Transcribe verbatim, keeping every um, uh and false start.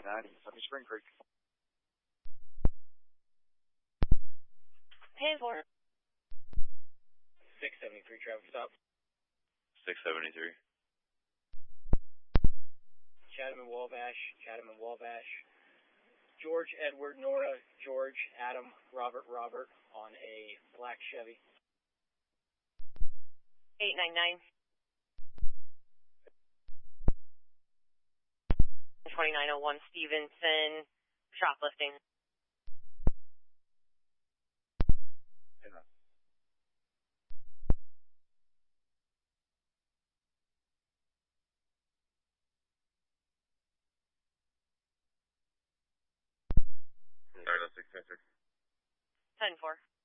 ninety, Sunny Spring Creek. ten four. six seventy-three traffic stop. six seventy-three. Chatham and Wabash, Chatham and Wabash. George, Edward, Nora, George, Adam, Robert, Robert on a black Chevy. eight nine nine. twenty-nine oh one Stevenson, shoplifting. Yeah. Sorry, that's six ten six. ten four.